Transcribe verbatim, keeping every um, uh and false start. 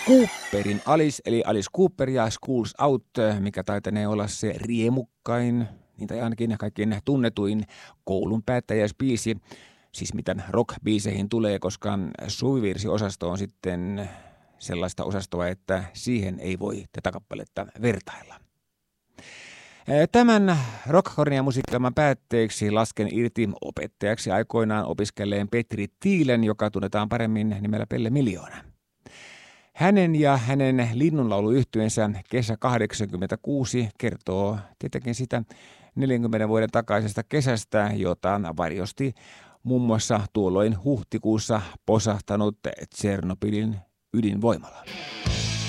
Cooperin Alice, eli Alice Cooper ja Schools Out, mikä taitanee olla se riemukkain, niin tai ainakin kaikkein tunnetuin koulun päättäjäisbiisi, siis mitä rock-biiseihin tulee, koska suvivirsiosasto on sitten sellaista osastoa, että siihen ei voi tätä kappaletta vertailla. Tämän rock-hornia musiikkilman päätteeksi lasken irti opettajaksi aikoinaan opiskelleen Petri Tiilen, joka tunnetaan paremmin nimellä Pelle Miljoona. Hänen ja hänen linnunlauluyhtyensä Kesä kahdeksankymmentäkuusi kertoo tietenkin sitä neljänkymmenen vuoden takaisesta kesästä, jota varjosti muun muassa tuolloin huhtikuussa posahtanut Tšernobylin ydinvoimala.